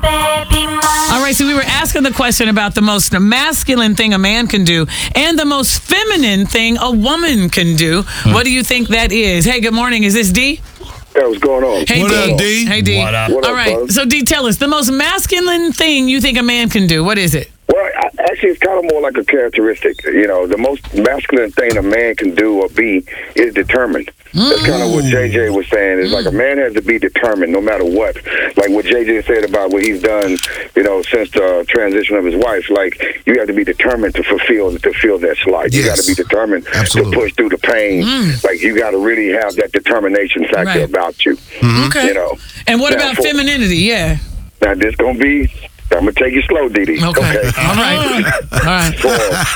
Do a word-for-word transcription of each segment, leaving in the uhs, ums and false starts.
be mine. All right, so we were asking the question about the most masculine thing a man can do and the most feminine thing a woman can do. Hmm. What do you think that is? Hey, good morning. Is this D? Hey, what's going on? Hey, what D. up, D? Hey, D. What up? What All up, right, bud? so D, tell us, the most masculine thing you think a man can do, what is it? Well, I, actually, it's kind of more like a characteristic. You know, the most masculine thing a man can do or be is determined. That's kind of what J J was saying. It's like a man has to be determined no matter what. Like what J J said about what he's done, you know, since the transition of his wife. Like, you have to be determined to fulfill to feel that slight. You Yes. got to be determined Absolutely. to push through the pain. Mm. Like, you got to really have that determination factor Right. about you. Okay. You know. And what Now, about for- femininity? Yeah. Now, this going to be... I'm gonna take you slow, Didi. Okay. All right. All right. For,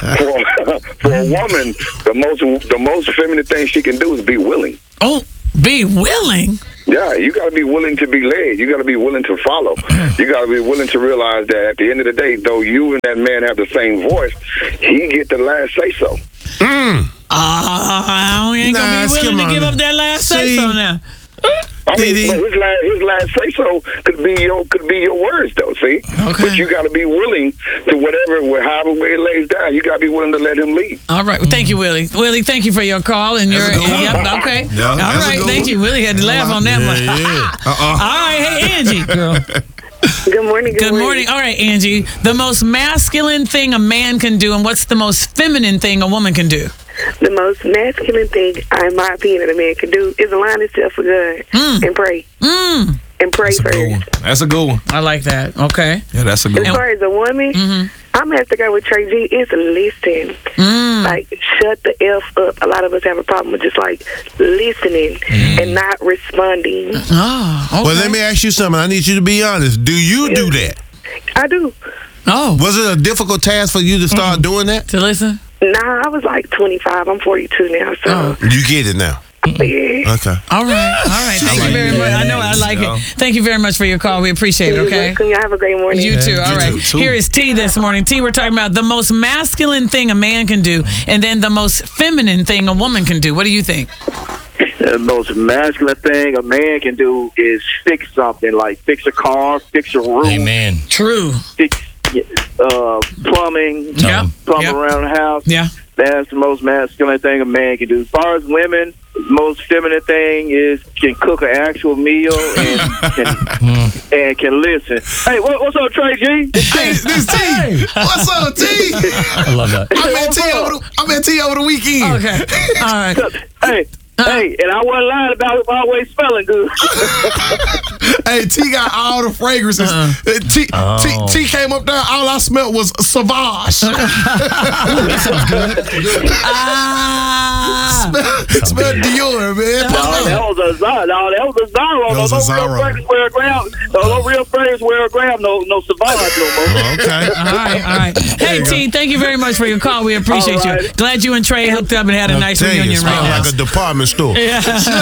for, for a woman, the most the most feminine thing she can do is be willing. Oh, be willing. Yeah, you got to be willing to be led. You got to be willing to follow. You got to be willing to realize that at the end of the day, though you and that man have the same voice, he get the last say so. Mm. Ah, uh, you ain't Nah, gonna be willing come to give on. up that last say See? so now. I mean, Didi. but his last his last say so could be your could be your words though. See, Okay. but you got to be willing to whatever, however way it lays down. You got to be willing to let him lead. All right. Well, thank you, Willie. Willie, thank you for your call and your. That's a good one. Yep, okay. Yeah, All that's a right. good Thank one. you. Willie had to laugh on that Yeah, one. yeah. Uh-uh. All right. Hey, Angie. Girl. Good morning. Good, Good morning. All right, Angie. The most masculine thing a man can do, and what's the most feminine thing a woman can do? The most masculine thing, in my opinion, a man can do is align himself with God Mm. and pray. Mm. And pray That's a good one. first. That's a good one. I like that. Okay. Yeah, that's a good As one. far as a woman, Mhm. I'm going to have to go with Trey G. It's listen. Mm. Like, shut the F up. A lot of us have a problem with just, like, listening and not responding. Oh. Okay. Well, let me ask you something. I need you to be honest. Do you do that? I do. Oh. Was it a difficult task for you to start doing that? To listen. Nah, I was like twenty-five. I'm forty-two now, so, Oh. You get it now. yeah. Okay. All right. All right. Thank like you very it. much. I know I like Yeah. it. Thank you very much for your call. We appreciate it. You're Okay. welcome. Y'all have a great morning. You too. All you right. too, too. Here is T this morning. T, we're talking about the most masculine thing a man can do, and then the most feminine thing a woman can do. What do you think? The most masculine thing a man can do is fix something, like fix a car, fix a room, Amen. True. fix uh, plumbing, Yeah. plumb Yeah. around the house. Yeah. That's the most masculine thing a man can do. As far as women, the most feminine thing is can cook an actual meal and can, and can listen. Hey, what, what's up, Trey G? Hey, this T. What's up, T? I love that. I met T over the, I met T over the weekend. Okay. All right. Hey, hey, and I wasn't lying about it always smelling good. Hey, T got all the fragrances. Uh, T, Oh. T, T came up there. All I smelled was Sauvage. Ah. Smelled Dior, man. No, that was a Zara. No, that was a Zara. That was no, a no Zara. real fragrance wear a gram. No, no real fragrance wear a gram. No, no Savage no more. Okay. All right, all right. Hey, T, thank you very much for your call. We appreciate All you. right. Glad you and Trey hooked up and had a nice Tell you, it reunion right smelled now. like a department store. Yeah.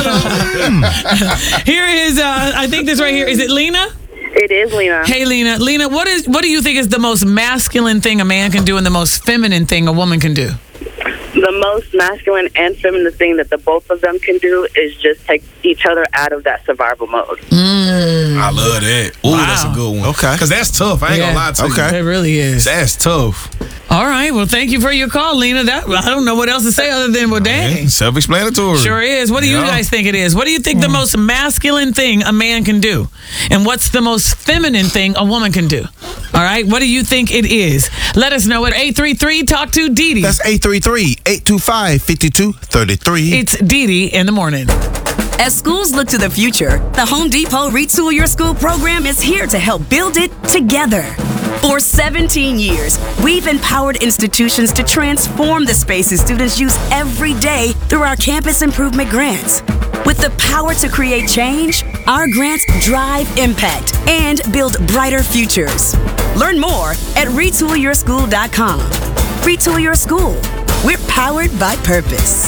Here is, uh, I think this right here. Is it Lena? It is, Lena. Hey, Lena. Lena, what is? What do you think is the most masculine thing a man can do and the most feminine thing a woman can do? The most masculine and feminine thing that the both of them can do is just take each other out of that survival mode. Mm. I love that. Ooh, Wow. that's a good one. Okay. Because that's tough. I ain't Yeah. gonna lie to you. Okay. It really is. That's tough. All right. Well, thank you for your call, Lena. That I don't know what else to say other than well, dang. Self-explanatory. Sure is. What do you Yeah. guys think it is? What do you think the most masculine thing a man can do? And what's the most feminine thing a woman can do? All right. What do you think it is? Let us know at eight three three talk to Dee Dee. That's eight three three, eight two five, five two three three. It's Dee Dee in the morning. As schools look to the future, the Home Depot Retool Your School program is here to help build it together. For seventeen years, we've empowered institutions to transform the spaces students use every day through our campus improvement grants. With the power to create change, our grants drive impact and build brighter futures. Learn more at retool your school dot com. Retool Your School. We're powered by purpose.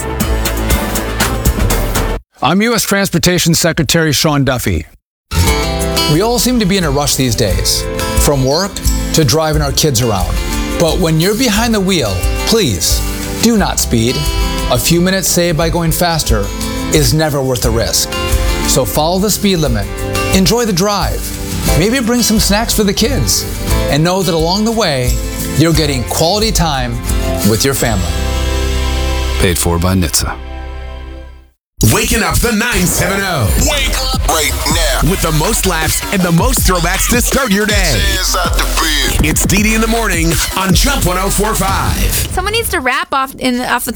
I'm U S Transportation Secretary Sean Duffy. We all seem to be in a rush these days, from work to driving our kids around. But when you're behind the wheel, please do not speed. A few minutes saved by going faster is never worth the risk. So follow the speed limit Enjoy the drive. Maybe bring some snacks for the kids. And know that along the way, you're getting quality time with your family. Paid for by N H T S A. Waking up the nine seven zero. Wake up right now. With the most laughs and the most throwbacks to start your day. Hands out the bed. It's D D in the morning on Jump one oh four point five. Someone needs to rap off in off the